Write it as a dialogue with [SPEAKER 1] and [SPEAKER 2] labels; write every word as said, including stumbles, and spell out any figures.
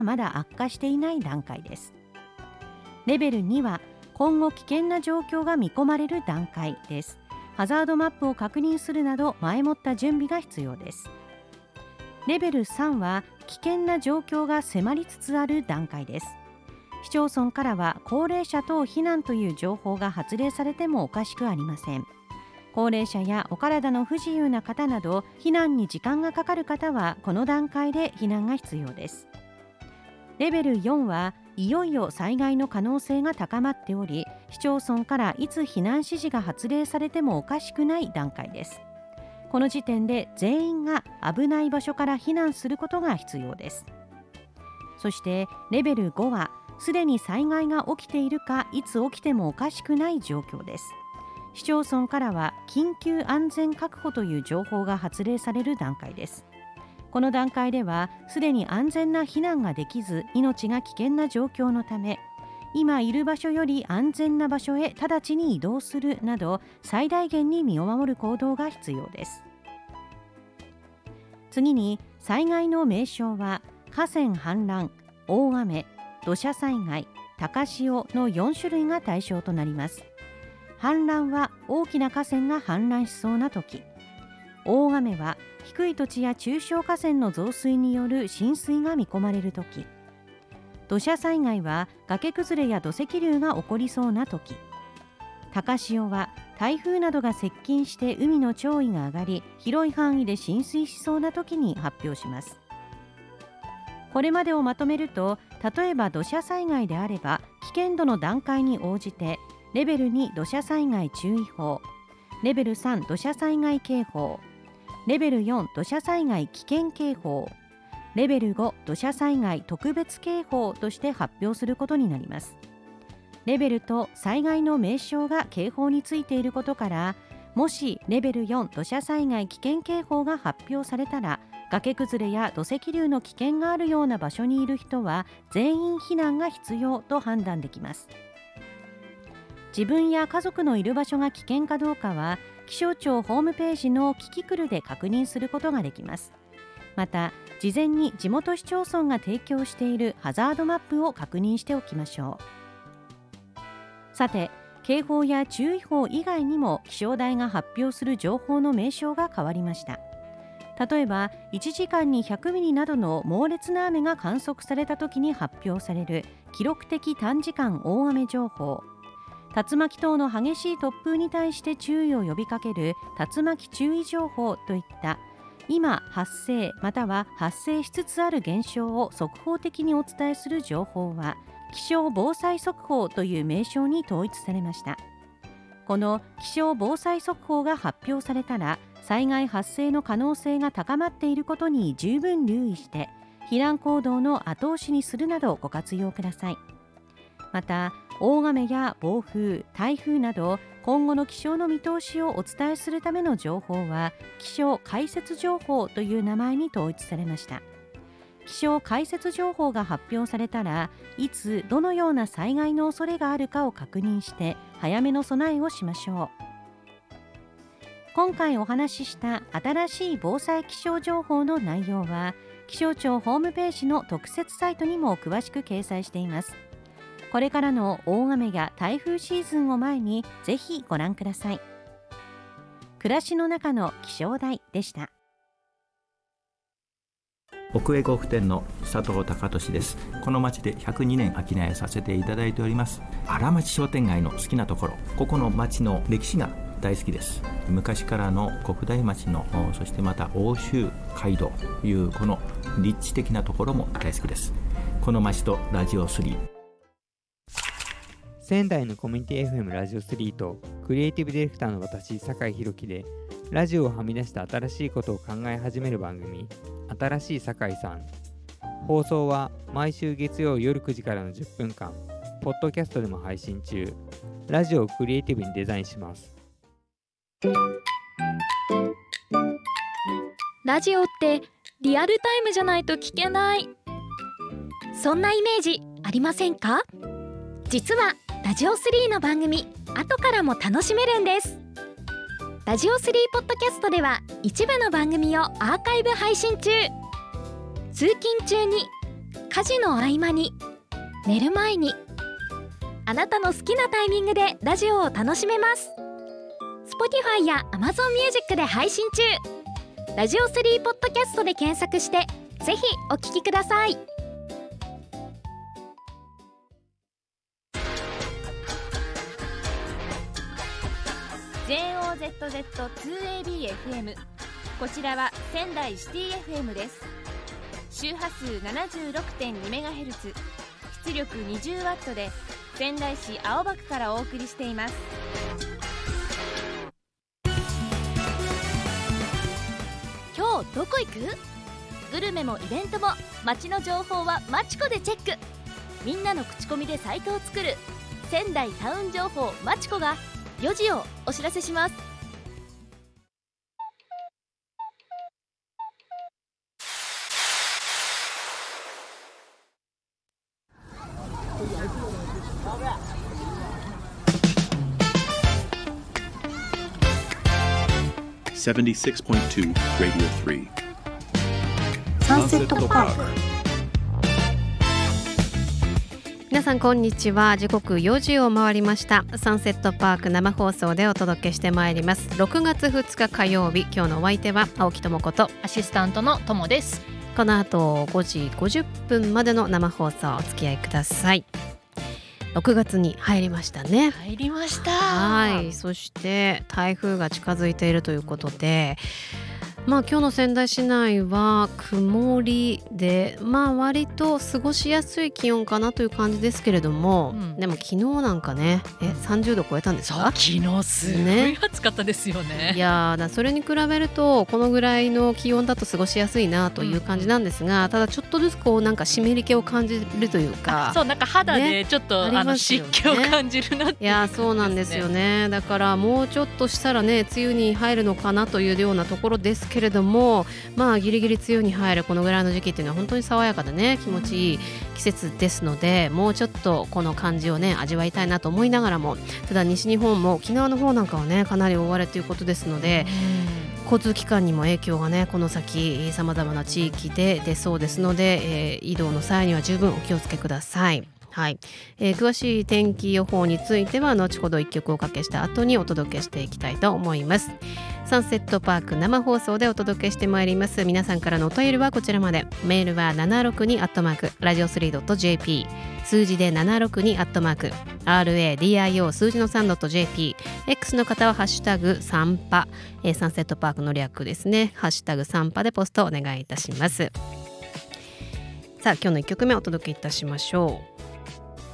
[SPEAKER 1] まだ悪化していない段階です。レベルには今後危険な状況が見込まれる段階です。ハザードマップを確認するなど前もった準備が必要です。レベルさんは危険な状況が迫りつつある段階です。市町村からは高齢者等避難という情報が発令されてもおかしくありません。高齢者やお体の不自由な方など避難に時間がかかる方はこの段階で避難が必要です。レベルよんはいよいよ災害の可能性が高まっており、市町村からいつ避難指示が発令されてもおかしくない段階です。この時点で全員が危ない場所から避難することが必要です。そしてレベルごはすでに災害が起きているかいつ起きてもおかしくない状況です。市町村からは緊急安全確保という情報が発令される段階です。この段階ではすでに安全な避難ができず命が危険な状況のため、今いる場所より安全な場所へ直ちに移動するなど最大限に身を守る行動が必要です。次に災害の名称は河川氾濫、大雨、土砂災害、高潮のよん種類が対象となります。氾濫は大きな河川が氾濫しそうな時、大雨は低い土地や中小河川の増水による浸水が見込まれる時、土砂災害は崖崩れや土石流が起こりそうな時、高潮は台風などが接近して海の潮位が上がり広い範囲で浸水しそうな時に発表します。これまでをまとめると、例えば土砂災害であれば危険度の段階に応じてレベルに土砂災害注意報、レベルさん土砂災害警報、レベルよん土砂災害危険警報、レベルご土砂災害特別警報として発表することになります。レベルと災害の名称が警報についていることから、もしレベルよん土砂災害危険警報が発表されたら、崖崩れや土石流の危険があるような場所にいる人は全員避難が必要と判断できます。自分や家族のいる場所が危険かどうかは気象庁ホームページのキキクルで確認することができます。また事前に地元市町村が提供しているハザードマップを確認しておきましょう。さて、警報や注意報以外にも気象台が発表する情報の名称が変わりました。例えばいちじかんにひゃくミリなどの猛烈な雨が観測された時に発表される記録的短時間大雨情報、竜巻等の激しい突風に対して注意を呼びかける竜巻注意情報といった今発生または発生しつつある現象を速報的にお伝えする情報は気象防災速報という名称に統一されました。この気象防災速報が発表されたら災害発生の可能性が高まっていることに十分留意して避難行動の後押しにするなどご活用ください。また大雨や暴風、台風など今後の気象の見通しをお伝えするための情報は気象解説情報という名前に統一されました。気象解説情報が発表されたらいつどのような災害の恐れがあるかを確認して早めの備えをしましょう。今回お話しした新しい防災気象情報の内容は気象庁ホームページの特設サイトにも詳しく掲載しています。これからの大雨や台風シーズンを前にぜひご覧ください。暮らしの中の気象台でした。
[SPEAKER 2] 奥江呉服店の佐藤孝俊です。この町でひゃくにねん商いさせていただいております荒町商店街の好きなところ、ここの町の歴史が大好きです。昔からの国大町のそしてまた奥州街道というこの立地的なところも大好きです。この町とラジオスリー、
[SPEAKER 3] 仙台のコミュニティ エフエム ラジオスリーとクリエイティブディレクターの私酒井宏樹でラジオをはみ出した新しいことを考え始める番組、新しい酒井さん。放送は毎週月曜夜くじからのじゅっぷんかん、ポッドキャストでも配信中。ラジオをクリエイティブにデザインします。
[SPEAKER 4] ラジオってリアルタイムじゃないと聞けない、そんなイメージありませんか？実はラジオスリーの番組後からも楽しめるんです。ラジオスリーポッドキャストでは一部の番組をアーカイブ配信中。通勤中に家事の合間に、寝る前に、あなたの好きなタイミングでラジオを楽しめます。 Spotify や Amazon Music で配信中。ラジオスリーポッドキャストで検索してぜひお聞きください。
[SPEAKER 5] ジェーオーゼットゼットツーエービーエフエム、 こちらは仙台シティ エフエム です。周波数 ななじゅうろくてんにメガヘルツ、 出力 にじゅうワット で仙台市青葉区からお送りしています。
[SPEAKER 6] 今日どこ行く？グルメもイベントも街の情報はマチコでチェック。みんなの口コミでサイトを作る仙台タウン情報マチコがよじをお知らせします。
[SPEAKER 7] セブンティーシックスポイントツー Radio スリー
[SPEAKER 8] サンセットパーク。皆さんこんにちは。時刻よじを回りました。サンセットパーク生放送でお届けしてまいります。ろくがつふつか火曜日、今日のお相手は青木智子と
[SPEAKER 9] アシスタントのともです。
[SPEAKER 8] この後ごじごじゅっぷんまでの生放送お付き合いください。ろくがつに入りましたね。
[SPEAKER 9] 入りました。
[SPEAKER 8] はい、そして台風が近づいているということで、まあ今日の仙台市内は曇りで、まあ割と過ごしやすい気温かなという感じですけれども、うん、でも昨日なんかね、えさんじゅうど超えたんですか？
[SPEAKER 9] そう、昨日すごい暑かったですよね。
[SPEAKER 8] いやだそれに比べるとこのぐらいの気温だと過ごしやすいなという感じなんですが、うん、ただちょっとずつこうなんか湿り気を感じるというか、
[SPEAKER 9] そうなんか肌でちょっと、ね、あの湿気を感じるなっていう、ね、
[SPEAKER 8] いやそうなんですよね。だからもうちょっとしたらね梅雨に入るのかなというようなところですけれども、まあギリギリ梅雨に入るこのぐらいの時期っていうのは本当に爽やかでね気持ちいい季節ですので、もうちょっとこの感じをね味わいたいなと思いながらも、ただ西日本も沖縄の方なんかはねかなり大荒れということですので、交通機関にも影響がねこの先さまざまな地域で出そうですので、えー、移動の際には十分お気をつけください。はい、えー、詳しい天気予報については後ほどいっきょくおかけした後にお届けしていきたいと思います。サンセットパーク生放送でお届けしてまいります。皆さんからのお便りはこちらまで。メールはななろくにアットマークラジオスリードットジェーピー、 数字でななろくにアットマーク ラディオ 数字の さんドットジェーピー、 X の方はハッシュタグサンパ、えー、サンセットパークの略ですね。ハッシュタグサンパでポストお願いいたします。さあ今日のいっきょくめお届けいたしましょう。